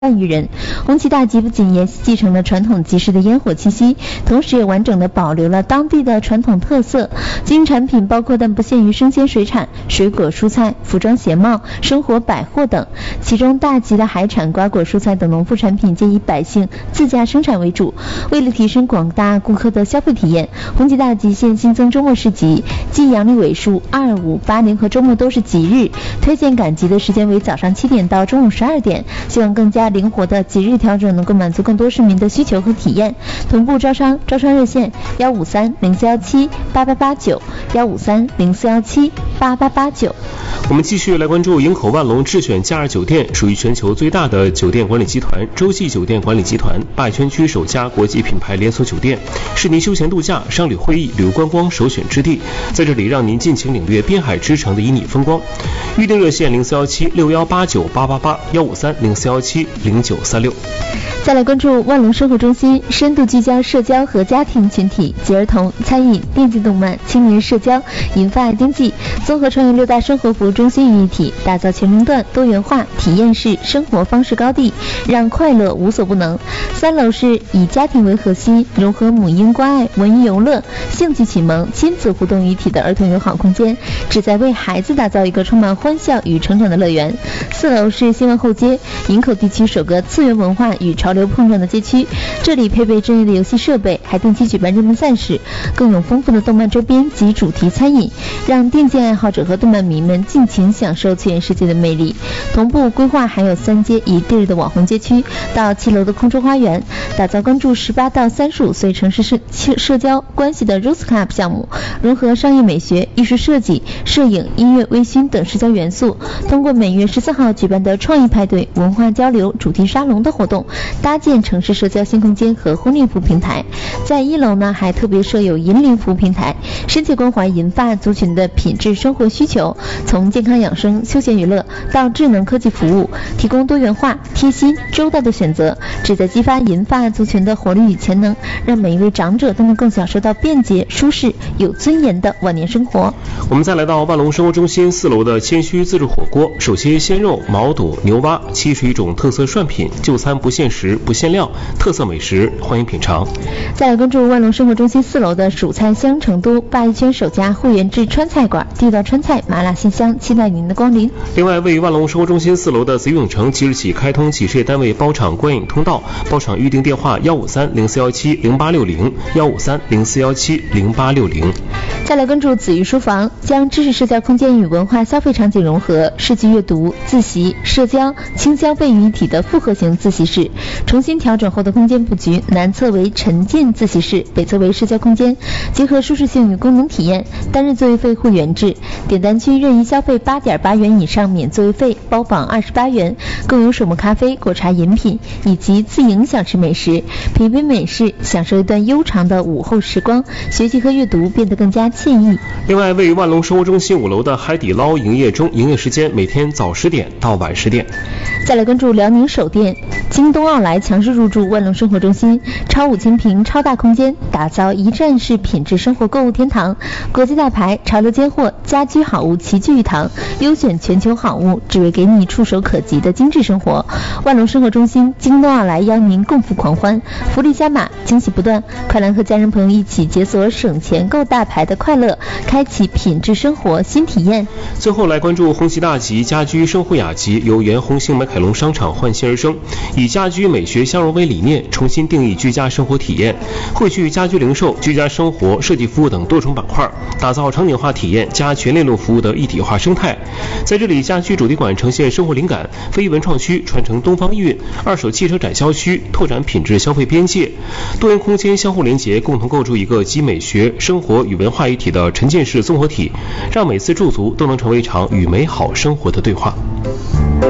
万余人。红旗大集不仅沿袭继承了传统集市的烟火气息，同时也完整的保留了当地的传统特色。经营产品包括但不限于生鲜水产、水果蔬菜、服装鞋帽、生活百货等，其中大集的海产、瓜果蔬菜等农副产品皆以百姓自家生产为主。为了提升广大顾客的消费体验，红旗大集现新增周末市集，即阳历尾数2、5、8、0和周末都是吉日，推荐赶集的时间为早上7点到中午12点，希望更加灵活的节日调整能够满足更多市民的需求和体验。同步招商热线153-0417-8889，153-0417-8889。 我们继续来关注营口万隆智选假日酒店，属于全球最大的酒店管理集团洲际酒店管理集团，灞泉区首家国际品牌连锁酒店，是您休闲度假、商旅会议、旅游观光首选之地，在这里让您尽情领略滨海之城的旖旎风光。预订热线0417-6189-888，153-0417-0936。 再来关注万隆生活中心，深度聚焦社交和家庭群体及儿童、餐饮、电竞动漫、青年社交、银发经济，综合创业6大生活服务中心于一体，打造全龄段多元化体验式生活方式高地，让快乐无所不能。3楼是以家庭为核心，融合母婴关爱、文娱游乐、兴趣启蒙、亲子互动于一体的儿童友好空间，旨在为孩子打造一个充满欢笑与成长的乐园。4楼是新万后街，营口地区首个次元文化与潮流碰撞的街区，这里配备专业的游戏设备，还定期举办热门赛事，更有丰富的动漫周边及主题餐饮，让电竞爱好者和动漫迷们尽情享受次元世界的魅力。同步规划还有3街一地的网红街区到7楼的空中花园，打造关注18到35岁城市社交关系的 Rose Club 项目，融合商业美学、艺术设计、摄影、音乐、微醺等社交元素，通过每月14号举办的创意派对、文化交流、主题沙龙的活动，搭建城市社交新空间和婚恋服务平台。在1楼呢，还特别设有银龄服务平台，深切关怀银发族群的品质生活需求，从健康养生、休闲娱乐到智能科技服务，提供多元化、贴心、周到的选择，旨在激发银发族群的活力与潜能，让每一位长者都能更享受到便捷、舒适、有尊严的晚年生活。 我们再来到万隆生活中心4楼的谦虚自助火锅，手切鲜肉、毛肚、牛蛙，71种特色涮品，就餐不限时不限量，特色美食欢迎品尝。 再来关注万隆生活中心4楼的蜀菜香成都，鲅鱼圈首家会员制川菜馆，地道川菜，麻辣鲜香，期待您的光临。 另外，位于万隆生活中心4楼的紫永城即日起开通企事业单位包场观影通道，包场预订电话153-0417-0860，153-0417-0860。 再来关注紫玉书房，将知识社交空间与文化消费场景融合，视觉阅读、自习、社交、轻消费于一体的复合型自习室。重新调整后的空间布局，南侧为沉浸自习室，北侧为社交空间，结合舒适性与功能体验，单日座位费会员制，点单区任意消费8.8元以上免座位费，包榜28元，更有手磨咖啡、果茶饮品以及自营小吃美食，品一杯美式，享受一段悠长的午后时光，学习和阅读变得更加惬意。 另外，位于万隆生活中心5楼的海底捞营业中，营业时间每天早10点到晚10点。 再来关注辽宁首店京东奥莱强势入驻万隆生活中心，超5千平超大空间，打造一站式品质生活购物天堂，国际大牌、潮流尖货、家居好物齐聚一堂，优选全球好物，只为给你触手可及的精致生活。万隆生活中心京东奥莱邀您共赴狂欢，福利加码，惊喜不断，快来和家人朋友一起解锁省钱购大牌的快乐，开启品质生活新体验。 最后来关注红旗大集家居生活雅集，由原红星美凯龙商场焕新而生，以家居美学相融为理念，重新定义居家生活体验，汇聚家居零售、居家生活、设计服务等多重板块，打造场景化体验加全链路服务的一体化生态。在这里，家居主题馆呈现生活灵感，非遗文创区传承东方意蕴，二手汽车展销区拓展品质消费边界，多元空间相互连结，共同构筑一个集美学、生活与文化一体的沉浸式综合体，让每次驻足都能成为一场与美好生活的对话。